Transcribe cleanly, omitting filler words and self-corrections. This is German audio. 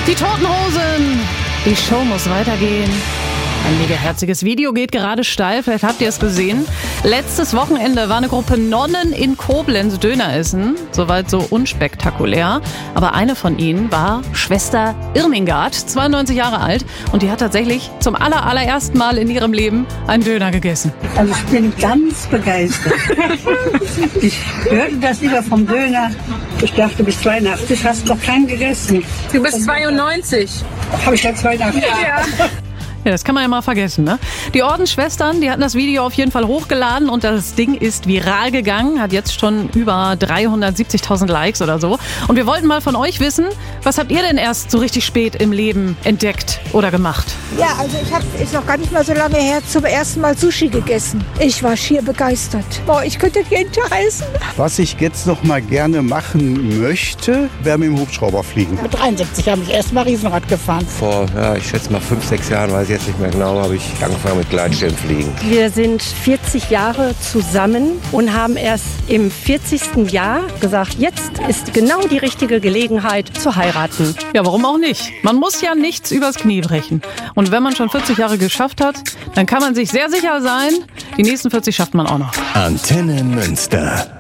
Die Toten Hosen. Die Show muss weitergehen. Ein megaherziges Video geht gerade steil, vielleicht habt ihr es gesehen. Letztes Wochenende war eine Gruppe Nonnen in Koblenz Döner essen. Soweit so unspektakulär. Aber eine von ihnen war Schwester Irmingard, 92 Jahre alt. Und die hat tatsächlich zum allerersten Mal in ihrem Leben einen Döner gegessen. Also ich bin ganz begeistert. Ich hörte das immer vom Döner. Ich dachte, bis 82 hast du noch keinen gegessen. Du bist 92. Habe ich ja 82? Ja. Ja, das kann man ja mal vergessen, ne? Die Ordensschwestern, die hatten das Video auf jeden Fall hochgeladen und das Ding ist viral gegangen, hat jetzt schon über 370.000 Likes oder so. Und wir wollten mal von euch wissen, was habt ihr denn erst so richtig spät im Leben entdeckt oder gemacht? Ja, also ist noch gar nicht mal so lange her, zum ersten Mal Sushi gegessen. Ich war schier begeistert. Boah, ich könnte jeden Tag essen. Was ich jetzt noch mal gerne machen möchte, wäre mit dem Hubschrauber fliegen. Mit 73 habe ich erst mal Riesenrad gefahren. Vor, ich schätze mal 5, 6 Jahren, weiß ich jetzt nicht mehr genau, habe ich angefangen mit Gleitschirmfliegen. Wir sind 40 Jahre zusammen und haben erst im 40. Jahr gesagt, jetzt ist genau die richtige Gelegenheit zu heiraten. Ja, warum auch nicht? Man muss ja nichts übers Knie brechen. Und wenn man schon 40 Jahre geschafft hat, dann kann man sich sehr sicher sein, die nächsten 40 schafft man auch noch. Antenne Münster.